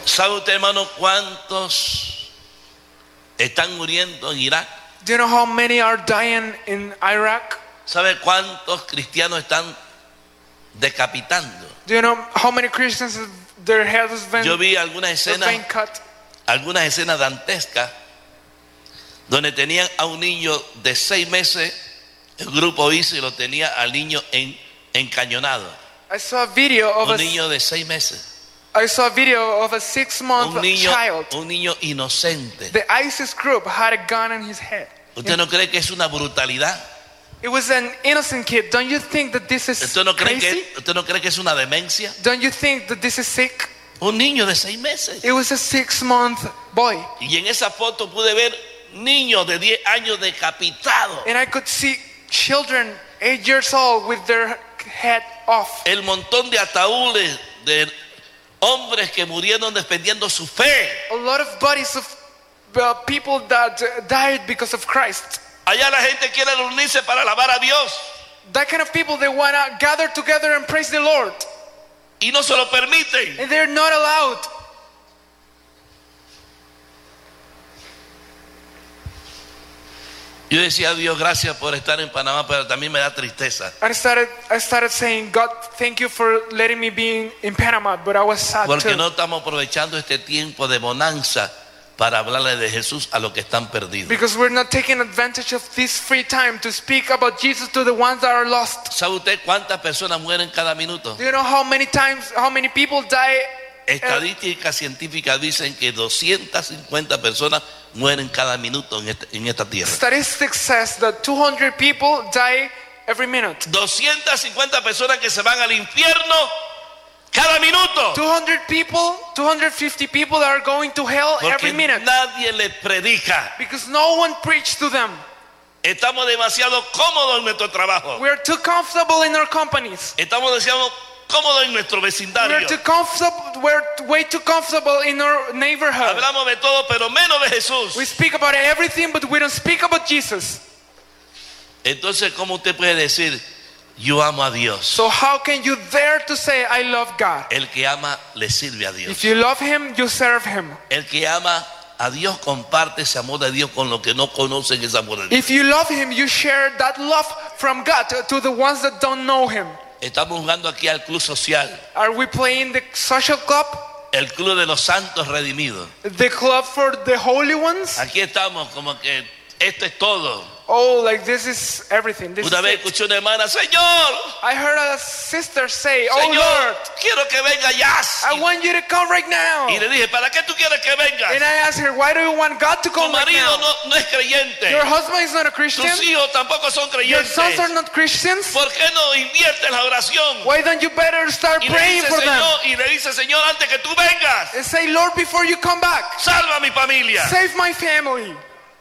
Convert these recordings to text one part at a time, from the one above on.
¿Sabe usted, hermano, cuántos están muriendo en Irak? Do you know how many are dying in Iraq? ¿Sabe cuántos cristianos están decapitando? Do you know how many Christians their heads has Yo been vi algunas cut? escenas dantescas donde tenían a un niño de 6 meses, el grupo hizo y lo tenía al niño encañonado. I saw a video of Un niño de 6 meses. I saw a video of a 6-month child. Un niño inocente. The ISIS group had a gun in his head. ¿Usted no cree que es una brutalidad? It was an innocent kid. Don't you think that this is ¿Usted no crazy? cree que es una demencia? Don't you think that this is sick? Un niño de 6 meses. It was a 6-month boy. Y en esa foto pude ver niños de 10 años decapitados. And I could see children 8 years old with their head off. El montón de ataúdes de hombres que murieron defendiendo su fe. A lot of bodies of people that died because of Christ. Allá la gente quiere reunirse para alabar a Dios. That kind of people, they want to gather together and praise the Lord. Y no se lo permiten. And they're not allowed. Yo decía a Dios, gracias por estar en Panamá, pero también me da tristeza. I started saying, God, thank you for letting me be in Panama, but I was sad Porque too. no estamos aprovechando este tiempo de bonanza para hablarle de Jesús a los que están perdidos. Because we're not taking advantage of this free time to speak about Jesus to the ones that are lost. ¿Sabe usted cuántas personas mueren cada minuto? Do you know how many people die? Estadísticas científicas dicen que 250 personas mueren cada minuto en esta tierra. Statistics says that 200 people die every minute. 250 personas que se van al infierno cada minuto. 250 people that are going to hell Porque every minute. nadie les predica. Because no one preached to them. Estamos demasiado cómodos en nuestro trabajo. We're too comfortable in our companies. Estamos demasiado cómodos en nuestro vecindario. We're way too comfortable in our neighborhood. Hablamos de todo, pero menos de Jesús. We speak about everything, but we don't speak about Jesus. Entonces, ¿cómo usted puede decir, yo amo a Dios? So how can you dare to say, I love God? El que ama le sirve a Dios. If you love Him, you serve Him. El que ama a Dios comparte ese amor de Dios con los que no conocen ese amor de Dios. If you love Him, you share that love from God to the ones that don't know Him. Estamos jugando aquí al club social, Are we playing the social club? el club de los santos redimidos. The club for the holy ones? Aquí estamos como que esto es todo. Oh, like this is everything. This Una is vez it. escuché una hermana, Señor, I heard a sister say, oh Señor, Lord, quiero que venga Jazz. I want you to come right now. Y le dije, ¿para qué tú quieres que venga? And I asked her, why do you want God to Tu come right marido now? no es creyente. Your husband is not a Christian. Tus hijos tampoco son Your sons are creyentes. not Christians. ¿Por qué no inviertes la oración? Why don't you better start Y le praying dice, for them? Señor, y le dice, Señor, antes que tú vengas, And say, Lord, before you come back, salva a mi familia. save my family.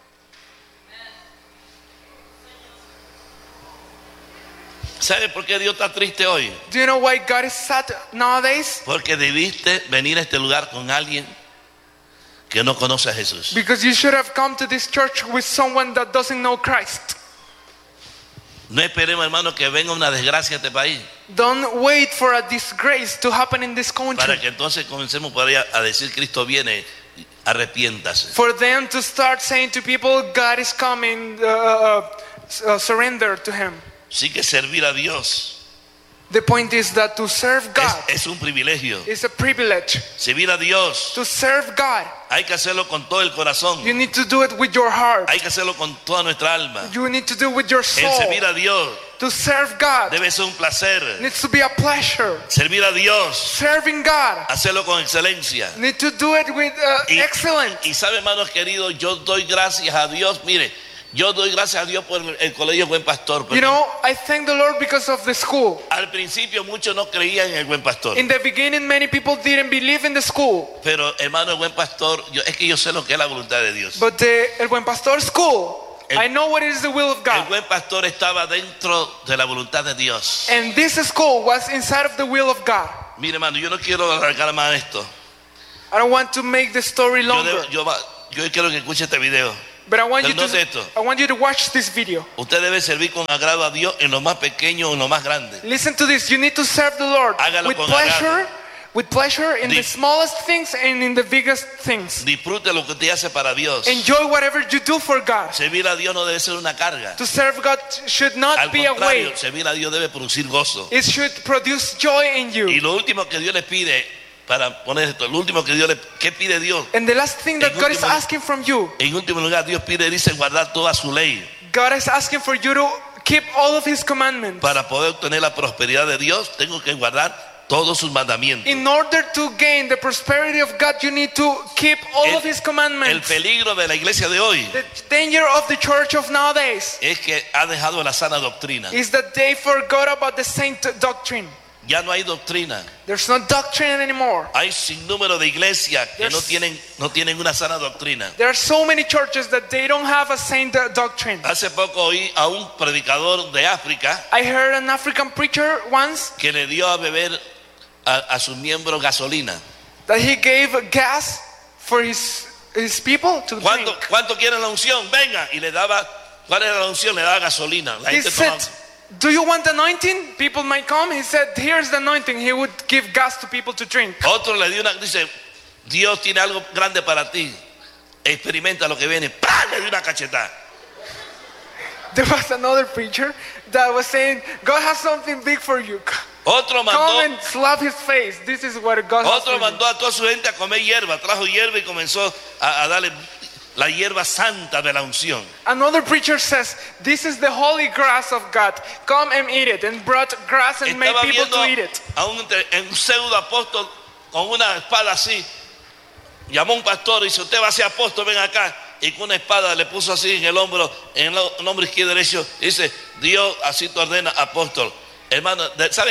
¿Sabe por qué Dios está triste hoy? Do you know why God is sad nowadays? Porque debiste venir a este lugar con alguien que no conoce a Jesús. Because you should have come to this church with someone that doesn't know Christ. No esperemos, hermano, que venga una desgracia a este país Don't wait for a disgrace to happen in this para country. que entonces comencemos por ahí a decir Cristo viene, arrepiéntase. For them to start saying to people, God is coming, surrender to Him. Sí que servir a Dios The point is that to serve God es un privilegio. is a privilege. Servir a Dios To serve God, hay que hacerlo con todo el corazón. you need to do it with your heart. Hay que hacerlo con toda nuestra alma. You need to do it with your El soul. servir a Dios To serve God debe ser un placer. needs to be a pleasure. Servir a Dios, Serving God, hacerlo con excelencia. need to do it with excellence. Y sabe, hermanos queridos, yo doy gracias a Dios. Mire, yo doy gracias a Dios por el colegio Buen Pastor. You know, I thank the Lord because of the school. Al principio muchos no creían en el Buen Pastor. In the beginning, many people didn't believe in the school. Pero, hermano, el Buen Pastor, es que yo sé lo que es la voluntad de Dios. But El Buen Pastor School, I know what is the will of El God. Buen Pastor estaba dentro de la voluntad de Dios. And this school was inside of the will of God. Mire, hermano, yo no quiero alargar más esto. I don't want to make the story longer. Yo quiero que escuche este video. But I want Pero note esto. you to watch this video. Usted debe servir con agrado a Dios en lo más pequeño o en lo más grande. Listen to this. You need to serve the Lord Hágalo with con pleasure, agrado. with pleasure in the Dif- smallest things and in the biggest things. Disfrute lo que usted hace para Dios. Enjoy whatever you do for God. Servir a Dios no debe ser una carga. To serve God should not Al be a contrario, weight. servir a Dios debe producir gozo. It should produce joy in Y you. lo último que Dios le pide, para poner esto, lo último que Dios le, ¿qué pide Dios? And the last thing that En God is último- asking from you, En último lugar, Dios pide, dice, guardar toda su ley God is asking for you to keep all of His commandments. para poder obtener la prosperidad de Dios. Tengo que guardar todos sus mandamientos. In order to gain the prosperity of God, you need to keep all of His El commandments. peligro de la iglesia de hoy The danger of the church of nowadays es que ha dejado la sana doctrina. is that they forgot about the saint doctrine. Ya no hay doctrina. There's no doctrine anymore. Hay sinnúmero de iglesias que no There's- tienen una sana doctrina. There are so many churches that they don't have a saint doctrine. Hace poco oí a un predicador de África I heard an African preacher once que le dio a beber a sus miembros gasolina. that he gave gas for his people to drink. ¿Cuánto quieren la unción? Venga. Y le daba, ¿cuál era la unción? Le daba gasolina. La He gente said, tomaba. do you want anointing? People might come. He said, here's the anointing. He would give gas to people to drink. Otro le dio dice, Dios tiene algo grande para ti. Experimenta lo que viene. ¡Pah! Le dio una cachetada. There was another preacher that was saying, God has something big for you. Otro Come mandó, and slap his face. This is what God has for otro you. mandó a toda su gente a comer hierba. Trajo hierba y comenzó a darle la hierba santa de la unción. Another preacher says, this is the holy grass of God. Come and eat it. And brought grass and made Estaba people viendo to eat it. a un pseudo apóstol con una espada así. Llamó a un pastor y dice, usted va a ser apóstol, ven acá. Y con una espada le puso así en el hombro izquierdo y derecho. Dice, Dios así te ordena apóstol. Hermano, ¿saben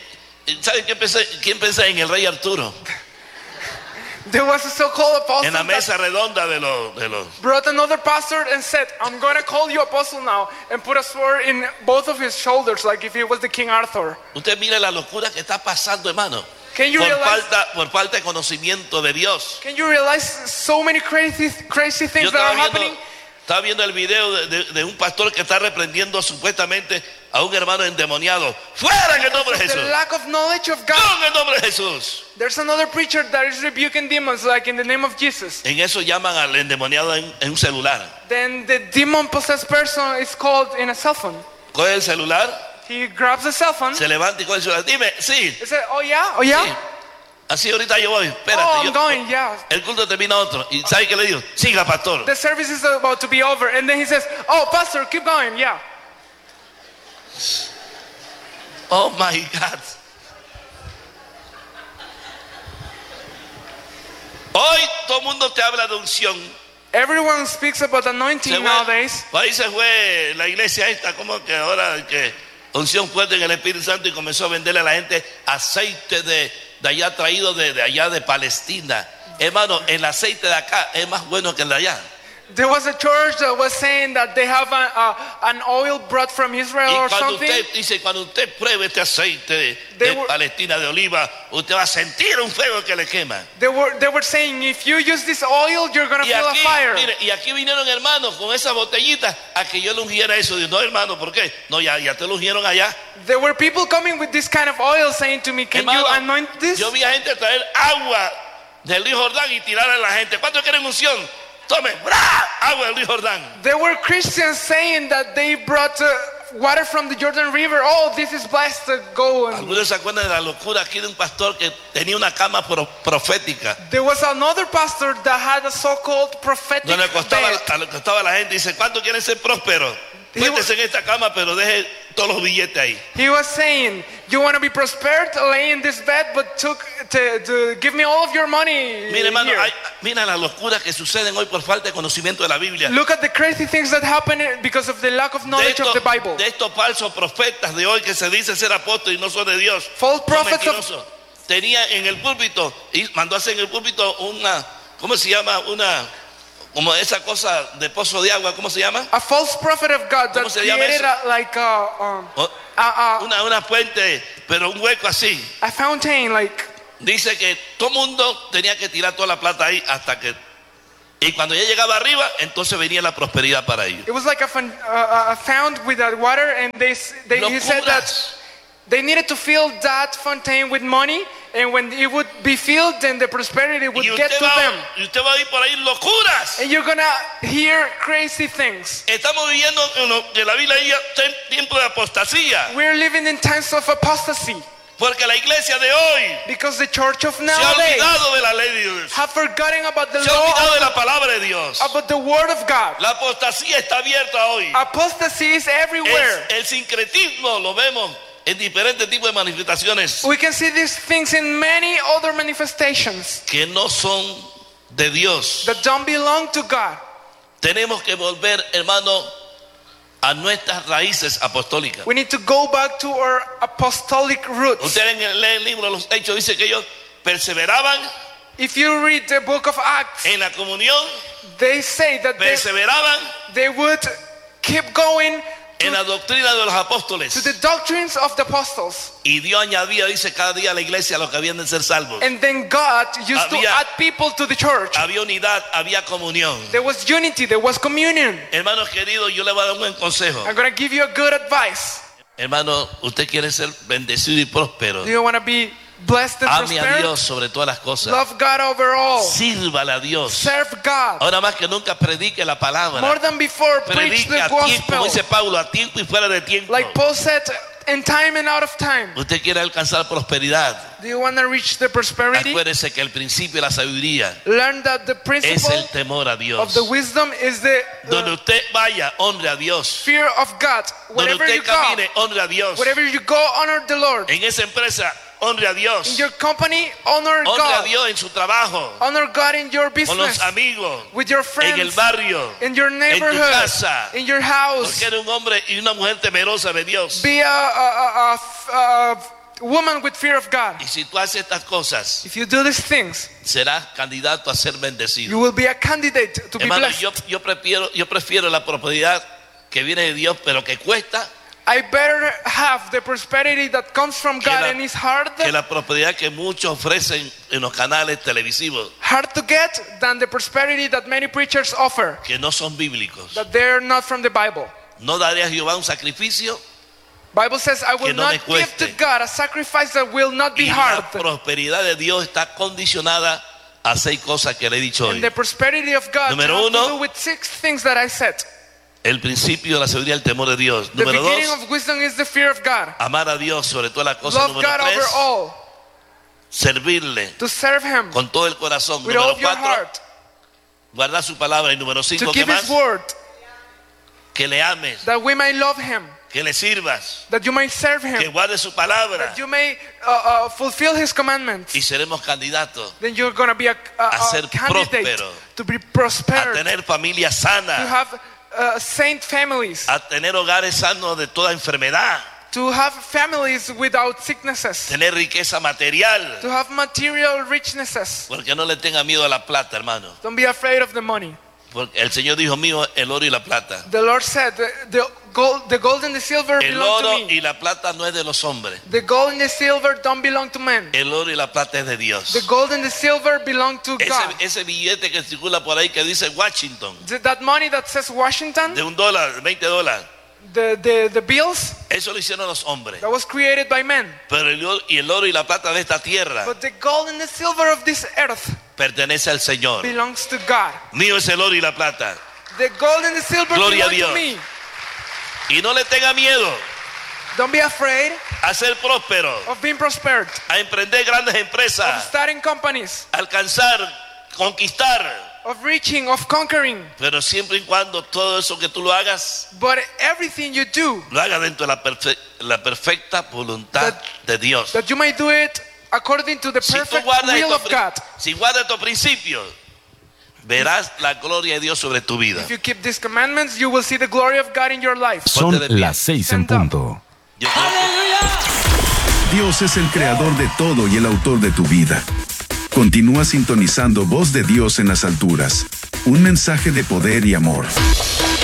quién pensé en el rey Arturo? There was a so-called apostle En la that mesa redonda de los brought another pastor and said, I'm going to call you apostle now, and put a sword in both of his shoulders like if he was the King Arthur. Usted mire la locura que está pasando, hermano. Can you Por falta de conocimiento de Dios. Can you realize so many crazy things Yo that are happening? estaba viendo el video de un pastor que está reprendiendo supuestamente a un hermano endemoniado. ¡Fuera en el nombre de The Jesús! lack of knowledge of God. ¡No en el nombre de Jesús! There's another preacher that is rebuking demons like in the name of Jesus. En eso llaman al endemoniado en un celular. Then the demon-possessed person is called in a cell phone. Coge el celular, He grabs the cell phone. se levanta y coge el celular. Dime, sí. He said, oh yeah? Oh yeah? Sí. Así ahorita yo voy. Oh, Espérate. I'm going, yeah. El culto termina otro. ¿Y sabe qué le digo? Siga, pastor. The service is about to be over. And then he says, oh, pastor, keep going, yeah. Oh my God. Hoy todo el mundo te habla de unción. Everyone speaks about anointing nowadays. Ahí se fue la iglesia esta, como que ahora que unción fuerte en el Espíritu Santo y comenzó a venderle a la gente aceite de allá traído de allá de Palestina. Hermano, el aceite de acá es más bueno que el de allá. There was a church that was saying that they have an oil brought from Israel Y or cuando something. usted dice, cuando usted pruebe este aceite They de were- Palestina de oliva, usted va a sentir un fuego que le quema. They were saying, if you use this oil, you're going to Y feel a aquí, fire. mire, y aquí vinieron hermanos con esa botellita a que yo le ungiera eso. Digo, no, hermano, ¿por qué? No, ya te lo ungieron allá. There were people coming with this kind of oil saying to me, can you Hermano, anoint this? yo vi a gente traer agua del río Jordán y tirarla a la gente. ¿Cuántos quieren unción? Tome, ¡bra! Agua del río Jordán. There were Christians saying that they brought water from the Jordan River. Oh, this is blessed to go. And Algunos se acuerdan de la locura aquí de un pastor que tenía una cama profética. there was another pastor that had a so-called prophetic No le costaba, bed. le costaba a la gente. Dice, ¿cuántos quieren ser prósperos? Cuéntese en esta cama, pero deje todos los billetes ahí. He was saying, you want to be prospered? Lay in this bed, but to give me all of your money Mira, hermano, here. mira las locuras que suceden hoy por falta de conocimiento de la Biblia. Look at the crazy things that happen because of the lack of knowledge of the Bible. De estos falsos profetas de hoy que se dicen ser apóstoles y no son de Dios. False Son prophets of- mentirosos. Tenía en el púlpito y mandó a hacer en el púlpito una, ¿cómo se llama? Como esa cosa de pozo de agua, ¿cómo se llama? A false prophet of God ¿Cómo that se llama created eso? like O- una fuente, pero un hueco así. a fountain, like Dice que todo mundo tenía que tirar toda la plata ahí hasta que... Y cuando ya llegaba arriba, entonces venía la prosperidad para ellos. it was like a found with that water, and he said that Locuras. They needed to fill that fountain with money, and when it would be filled, then the prosperity would Y get usted, to va, them. y usted va a ir por ahí locuras. And you're gonna hear crazy things. Estamos viviendo en lo que la Biblia dice tiempo de apostasía. We're living in times of apostasy Porque la iglesia de hoy because the church of se ha nowadays olvidado de la ley de Dios. have forgotten about the Se ha law, olvidado de la palabra de Dios. about the word of God. La apostasía está abierta hoy. Apostasy is everywhere. El sincretismo lo vemos en diferentes tipos de manifestaciones We can see these things in many other manifestations que no son de Dios. that don't belong to God. Tenemos que volver, hermano, a nuestras raíces apostólicas. We need to go back to our apostolic roots. Ustedes leen el libro de los Hechos, dice que ellos perseveraban If you read the book of Acts, en la comunión, they say that perseveraban they would keep going en la doctrina de los apóstoles. to the doctrines of the apostles. Y Dios añadía, dice, cada día a la iglesia los que habían de ser salvos. And then God used to Había- add people to the church. Había unidad, había comunión. There was unity, there was communion. Hermanos queridos, yo le voy a dar un buen consejo. I'm going to give you a good advice. Hermano, usted quiere ser bendecido y próspero. Do you want to be blessed and Ame a prosperous? Dios sobre todas las cosas. Love God over all. Sírvale a Dios. Serve God. Ahora más que nunca predique la palabra. More than before, preach Predique the a tiempo, como gospel. dice Pablo, a tiempo y fuera de tiempo. Like Paul said, in time and out of time. Usted quiere alcanzar prosperidad. Do you want to reach the prosperity? Acuérdese que el principio de la sabiduría Learn that the es principle el temor a of Dios. the wisdom is the Donde usted vaya, honre a Dios. fear of God. Donde Wherever you usted go, camine, honre a Dios. wherever you go, honor the Lord. En esa empresa, honre a In Dios. your company, honor Honre a God. Dios en su trabajo, Honor God in your con los business, amigos, with your en el friends, barrio, in your en tu neighborhood, casa. in your house. Porque eres un hombre y una mujer temerosa de Dios. Be a woman with fear of God. Y si tú haces estas cosas, If you do these things, serás candidato a ser bendecido. you will be a candidate to be Hermano, blessed. yo prefiero la prosperidad que viene de Dios, pero que cuesta, I better have the prosperity that comes from que God la- and is hard que la prosperidad que muchos ofrecen en los canales televisivos, to get than the prosperity that many preachers offer, que no son bíblicos. that they're not from the Bible. No daré a Jehová un sacrificio Bible says, I will Que no me not give to cueste. God a sacrifice that will not be y la hard. prosperidad de Dios está condicionada a 6 cosas que le he dicho hoy. And the prosperity of God Número has uno, to do with 6 things that I said. El principio de la sabiduría y el temor de Dios. The Número beginning 2, of wisdom is the fear of God. amar a Dios sobre todas las cosas. Love Número God over 3, all. servirle To serve Him con todo el corazón. with all Número of your 4, heart. guardar su palabra. Y número 5, To ¿qué keep His más? word. Que le ames, That we may love Him. que le sirvas, That you may serve que Him. guarde su palabra. That you may fulfill His commandments. Y seremos candidatos Then you're going to be a ser candidate próspero. to be a prospered. tener familias To sanas, have saint families. a tener hogares sanos de toda enfermedad, To have families without sicknesses. tener riqueza material. To have material richnesses. Porque no le tenga miedo a la plata, hermano. Don't be afraid of the money. Porque el Señor dijo, mío el oro y la plata. The Lord said, the gold and the silver El belong to oro me. y la plata no es de los hombres. The gold and the silver don't belong to men. El oro y la plata es de Dios. The gold and the silver belong to God. Ese billete que circula por ahí que dice Washington, That money that says Washington, de $1, $20, the bills, eso lo hicieron los hombres. that was created by men. Pero el oro y la plata de esta tierra But the gold and the silver of this earth pertenece al Señor. belongs to God. Mío es el oro y la plata. The gold and the silver Gloria a belong to Dios. me. Y no le tenga miedo Don't be afraid a ser próspero, of being prospered, a emprender grandes of empresas, starting companies, a alcanzar, conquistar. of reaching, of conquering. Pero siempre y cuando todo eso que tú lo hagas, But everything you do, lo hagas dentro de la perfecta voluntad de Dios. that you may do it according to the Si tú perfect guardas will of God. estos principios, verás la gloria de Dios sobre tu vida. If you keep these commandments, you will see the glory of God in your life. Son Ponte de pie. las 6 en punto. Yo creo que Dios es el creador de todo y el autor de tu vida. Continúa sintonizando Voz de Dios en las alturas. Un mensaje de poder y amor.